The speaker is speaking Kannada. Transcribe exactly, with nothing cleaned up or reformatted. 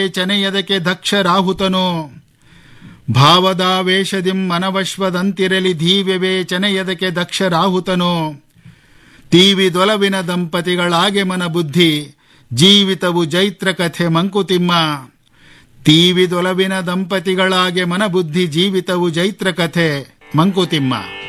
ಚನೆಯದಕ್ಕೆ ದಕ್ಷ ರಾಹುತನು ಭಾವದಾವೇಶದಿಂ ಮನವಶ್ವದಂತಿರಲಿ ಧೀವ್ಯವೇ ಚನೆಯದಕ್ಕೆ ದಕ್ಷ ರಾಹುತನು ತೀವಿದೊಲವಿನ ದಂಪತಿಗಳಾಗೆ ಮನ ಬುದ್ಧಿ ಜೀವಿತವು ಜೈತ್ರ ಕಥೆ ಮಂಕುತಿಮ್ಮ ತೀವಿದೊಲವಿನ ದಂಪತಿಗಳಾಗೆ ಮನ ಬುದ್ಧಿ ಜೀವಿತವು ಜೈತ್ರ ಕಥೆ ಮಂಕುತಿಮ್ಮ.